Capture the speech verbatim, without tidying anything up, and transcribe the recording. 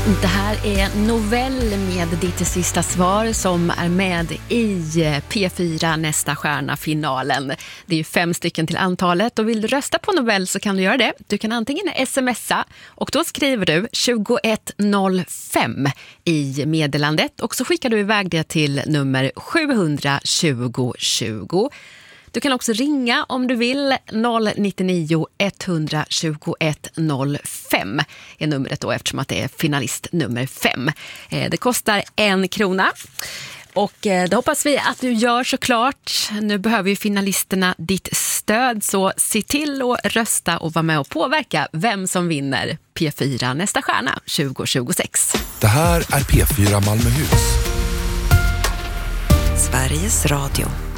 Det här är Novell med ditt sista svar som är med i P fyra Nästa stjärna-finalen. Det är ju fem stycken till antalet och vill du rösta på Novell så kan du göra det. Du kan antingen smsa och då skriver du tjugoett noll fem i meddelandet och så skickar du iväg det till nummer sju tjugo tjugo. Du kan också ringa om du vill. Noll nio nio ett två ett noll fem är numret då eftersom att det är finalist nummer fem. Det kostar en krona. Och det hoppas vi att du gör såklart. Nu behöver ju finalisterna ditt stöd så se till att rösta och vara med och påverka vem som vinner P fyra Nästa stjärna tjugo tjugosex. Det här är P fyra Malmöhus. Sveriges Radio.